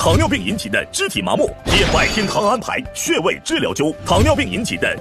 糖尿病引起的肢体麻木，也百天堂安排穴位治疗灸。糖尿病引起的